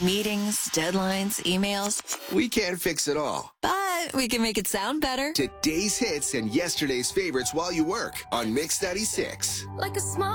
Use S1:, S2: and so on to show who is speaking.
S1: Meetings, deadlines, emails.
S2: We can't fix it all.
S1: But we can make it sound better.
S2: Today's hits and yesterday's favorites while you work on Mix 96.
S3: Like a small